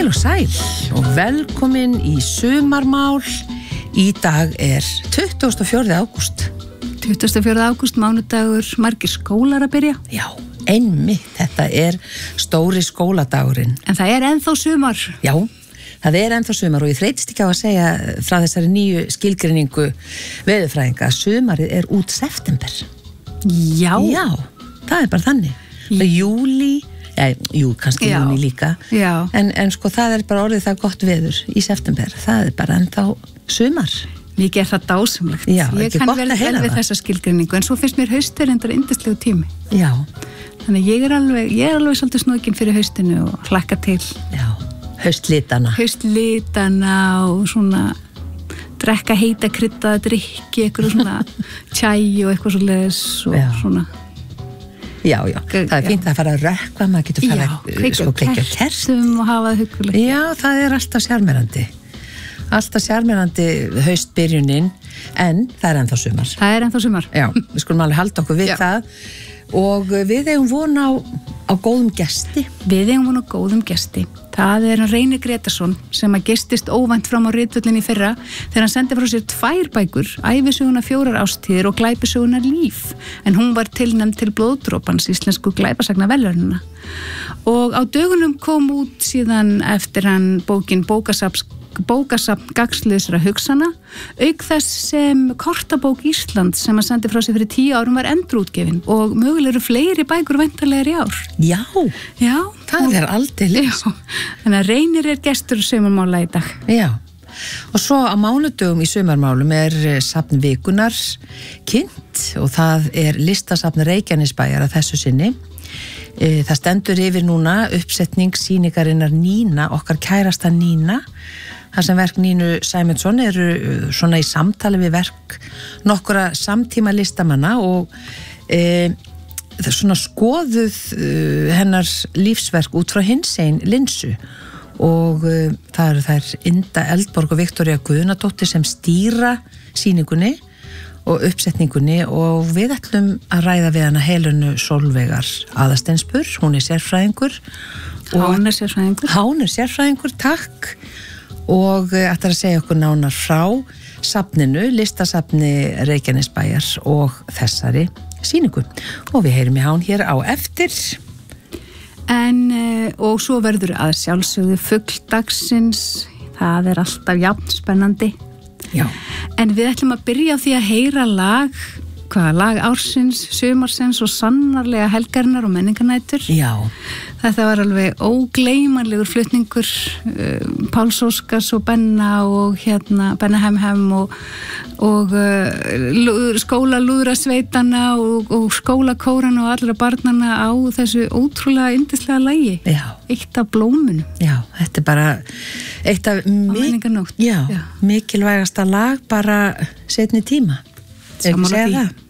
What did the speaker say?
Heil og sæl og velkomin í sumarmál. Í dag 24. ágúst. 24. ágúst, mánudagur, margir skólar að byrja. Já, einmitt, þetta stóri skóladagurinn. En það ennþá sumar. Já, það ennþá sumar og ég þreytist ekki á að segja frá þessari nýju skilgreiningu veðurfræðinga að sumarið út september. Já. Já, það bara þannig. Það júlí, kannski júni líka. Já. En sko það bara orðið það gott veður í september. Það bara ennþá sumar. Mikið það dásamlegt. Já, ég kann vel við þessa skilgreiningu, en svo finnst mér haustur endar yndislegu tími. Já. Þannig ég alveg svolítið snókin fyrir haustinu og hlakka til. Já, haustlitana. Haustlitana og svona drekka heita kryddaða drykki, eitthvað svona tjæ og eitthvað svoleiðis og svona. Já, það fínt að fara að rökkva, maður getur fara að kveikja kertum og hafa það huggulegt. Já, það alltaf sjarmerandi. Alltaf sjarmerandi haustbyrjunin, en það ennþá sumar. Það ennþá sumar. Já, við skulum alveg halda okkur við það og við eigum von á góðum gesti. Við eigum von á góðum gesti. Það Reynir Gretarsson sem að gestist óvænt fram á ritvöllin í fyrra þegar hann sendi frá sér 2 bækur, ævisöguna 4 ástíðir og glæpisöguna Líf, en hún var tilnefnd til blóðdropans íslensku glæpasagna verðlaunanna. Og á dögunum kom út síðan eftir hann bókin Bókasafn gagnslausra hugsana, auk þess sem kortabók Íslands sem hann sendi frá sér fyrir 10 árum var endurútgefin og mögulega eru fleiri bækur væntanlegar í ár. Já, það aldeilis. Þannig að Reynir gestur sumarmála í dag. Já, og svo á mánudögum í sumarmálum safn vikunar kynnt og það listasafn Reykjanesbæjar að þessu sinni. Það stendur yfir núna uppsetning sýningarinnar Nína, okkar kærasta Nína. Það sem verk Nínu Sæmundsson eru svona í samtali við verk nokkura samtíma listamanna og svona skoðuð hennar lífsverk út frá hinsegin linsu og það eru þær Inda Eldborg og Viktoría Guðnadóttir sem stýra sýningunni og uppsetningunni og við ætlum að ræða við hana Helenu Sólveigar Aðalsteinsspur, hún sérfræðingur. Hán sérfræðingur, takk. Og ætlar að segja okkur nánar frá safninu, listasafni Reykjanesbæjar og þessari sýningu. Og við heyrum í hán hér á eftir. Og svo verður að sjálfsögðu fugl dagsins, það alltaf jafn spennandi. Já. En við ætlum að byrja á því að heyra lag ársins, sumarsins og sannarlega helgarinnar og menningarnætur. Já. Þetta var alveg ógleymanlegur flutningur Páls Óskars og Benna og Benna Hemhem og skólalúðrasveitana og skólakórana og allra barnana á þessu ótrúlega yndislega lagi. Já. Eitt af blómunum. Já, þetta bara eitt af mikilvægasta lag bara seinni tíma. Sammála því.